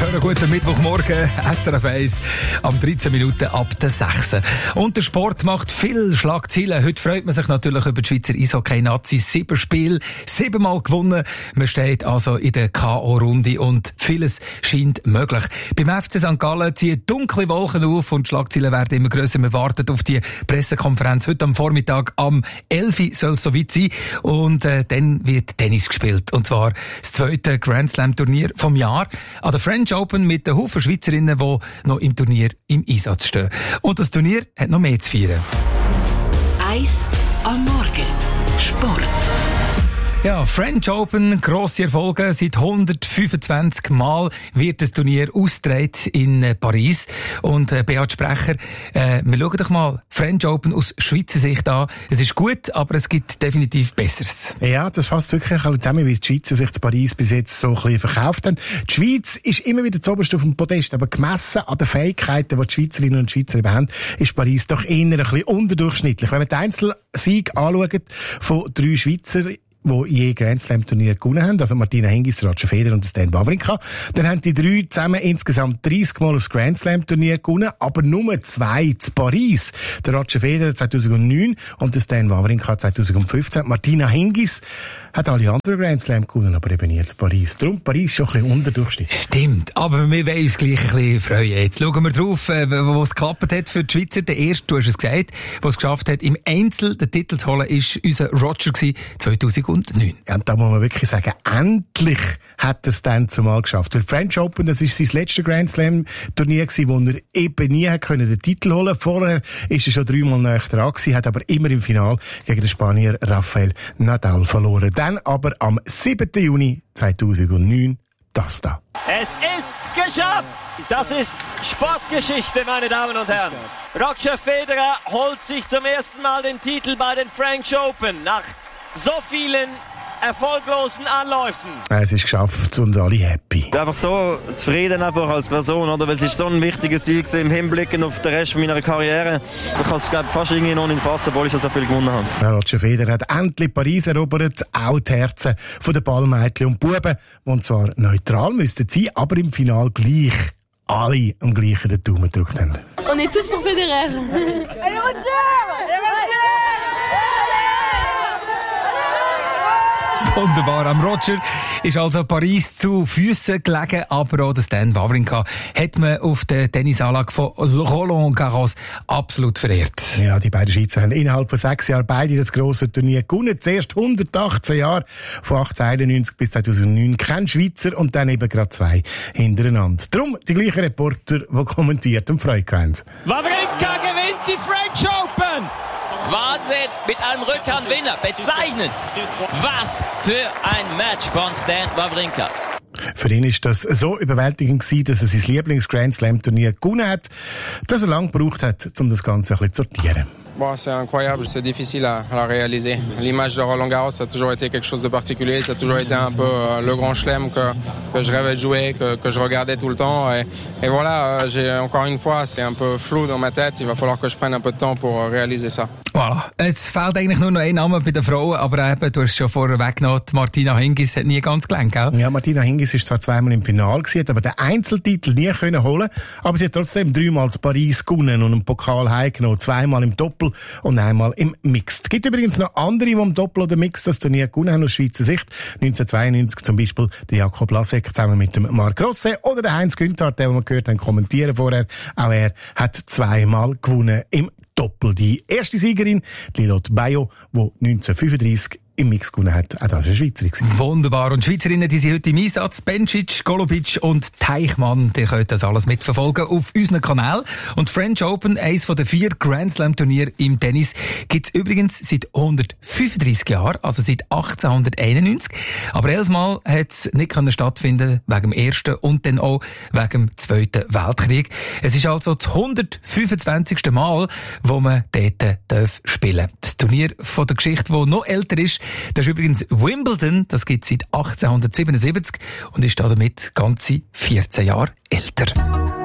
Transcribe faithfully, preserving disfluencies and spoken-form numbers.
Schönen guten Mittwochmorgen, S R F eins, am dreizehn Minuten ab der sechs. Und der Sport macht viel Schlagzeilen. Heute freut man sich natürlich über die Schweizer Eishockey-Nazis. Sieben Spiele, siebenmal gewonnen. Man steht also in der K O-Runde und vieles scheint möglich. Beim F C Sankt Gallen ziehen dunkle Wolken auf und die Schlagzeilen werden immer grösser. Man wartet auf die Pressekonferenz. Heute am Vormittag am elf Uhr soll es soweit sein. Und äh, dann wird Tennis gespielt. Und zwar das zweite Grand Slam-Turnier vom Jahr an der French Open mit den Haufen Schweizerinnen, die noch im Turnier im Einsatz stehen. Und das Turnier hat noch mehr zu feiern. Eis am Morgen. Sport. Ja, French Open, grosse Erfolge. Seit hundertfünfundzwanzig Mal wird das Turnier ausgetragen in äh, Paris. Und äh, Beat Sprecher, äh, wir schauen doch mal French Open aus Schweizer Sicht an. Es ist gut, aber es gibt definitiv Besseres. Ja, das fasst wirklich alle zusammen, wie die Schweizer sich zu Paris bis jetzt so ein bisschen verkauft haben. Die Schweiz ist immer wieder zuoberst auf dem Podest, aber gemessen an den Fähigkeiten, die die Schweizerinnen und Schweizer eben haben, ist Paris doch eher ein bisschen unterdurchschnittlich. Wenn man den Einzelsieg anschaut von drei Schweizer, die je Grand Slam Turnier gewonnen haben, also Martina Hingis, Roger Federer und Stan Wawrinka. Dann haben die drei zusammen insgesamt dreißig Mal das Grand Slam Turnier gewonnen, aber nur zwei zu Paris. Der Roger Federer zweitausendneun und der Stan Wawrinka zweitausendfünfzehn. Martina Hingis hat alle anderen Grand Slam gewonnen, aber eben nie zu Paris. Darum Paris schon ein bisschen unterdurchschnittlich. Stimmt, aber wir wollen uns gleich ein bisschen freuen. Jetzt schauen wir drauf, wo es geklappt hat für die Schweizer. Der erste, du hast es gesagt, der es geschafft hat, im Einzel den Titel zu holen, ist unser Roger zweitausendneun. Ja, und da muss man wirklich sagen, endlich hat er es dann zumal geschafft. Weil French Open, das ist sein letztes Grand Slam Turnier gewesen, wo er eben nie hat können den Titel holen. Vorher ist er schon dreimal näher dran gewesen, hat aber immer im Finale gegen den Spanier Rafael Nadal verloren. Dann aber am siebten Juni zweitausendneun das da. Es ist geschafft! Das ist Sportgeschichte, meine Damen und Herren. Roger Federer holt sich zum ersten Mal den Titel bei den French Open nach so vielen erfolglosen Anläufen. Es ist geschafft und alle happy. Einfach so zufrieden einfach als Person, oder? Weil es ist so ein wichtiger Sieg im Hinblick auf den Rest meiner Karriere. Ich kann es fast irgendwie noch nicht fassen, obwohl ich schon so viel gewonnen habe. Ja, Roger Federer hat endlich Paris erobert, auch die Herzen der Ballmädchen und Buben, die zwar neutral müssten sein, aber im Final gleich alle am gleichen den Daumen gedrückt haben. On est tous pour Federer. Allez Roger! Allez Roger! Wunderbar. Am Roger ist also Paris zu Füssen gelegen, aber auch der Stan Wawrinka hat man auf der Tennisanlage von Roland Garros absolut verehrt. Ja, die beiden Schweizer haben innerhalb von sechs Jahren beide das grosse Turnier gewonnen. Zuerst hundertachtzehn Jahre, von achtzehnhunderteinundneunzig bis zweitausendneun. Kein Schweizer und dann eben gerade zwei hintereinander. Darum die gleichen Reporter, die kommentiert und Freude haben. Wawrinka gewinnt die French Open! Wahnsinn, mit einem Rückhandwinner, bezeichnend. Was für ein Match von Stan Wawrinka. Für ihn ist das so überwältigend gewesen, dass er sein Lieblings-Grand Slam-Turnier gewonnen hat, dass er lange gebraucht hat, um das Ganze ein bisschen zu sortieren. Bon, c'est incroyable, c'est difficile à, à réaliser. L'image de Roland Garros, ça a toujours été quelque chose de particulier, ça a toujours été un peu euh, le grand chelem que, que je rêvais de jouer, que, que je regardais tout le temps. Et, et voilà, euh, j'ai, encore une fois, c'est un peu flou dans ma tête, il va falloir que je prenne un peu de temps pour euh, réaliser ça. Voilà, jetzt fehlt eigentlich nur noch ein Name bei den Frauen, aber eben, du hast es schon vorher weggenommen, Martina Hingis hat nie ganz gelangt, gell? Ja, Martina Hingis ist zwar zweimal im Finale gewesen, hat aber den Einzeltitel nie können holen, aber sie hat trotzdem dreimal zu Paris gewonnen und einen Pokal heimgenommen, zweimal im Doppel und einmal im Mixed. Es gibt übrigens noch andere, die im Doppel oder Mixed das Turnier gewonnen haben aus Schweizer Sicht. neunzehnhundertzweiundneunzig zum Beispiel der Jakob Lasek zusammen mit dem Marc Rosset oder der Heinz Günther, den wir gehört haben, kommentieren vorher. Auch er hat zweimal gewonnen im Doppel. Die erste Siegerin, Lilotte Bayo, die neunzehnhundertfünfunddreissig im Mix gewonnen hat. Auch das war eine Schweizerin. Wunderbar. Und Schweizerinnen, die sind heute im Einsatz. Bencic, Golubic und Teichmann. Ihr könnt das alles mitverfolgen auf unserem Kanal. Und French Open, eines von den vier Grand Slam Turnier im Tennis, gibt's übrigens seit hundertfünfunddreissig Jahren, also seit achtzehnhunderteinundneunzig. Aber elfmal hat's nicht können stattfinden, wegen dem Ersten und dann auch wegen dem Zweiten Weltkrieg. Es ist also das hundertfünfundzwanzigste Mal, wo man dort darf spielen. Das Turnier von der Geschichte, das noch älter ist, das ist übrigens Wimbledon, das gibt es seit achtzehnhundertsiebenundsiebzig und ist damit ganze vierzehn Jahre älter.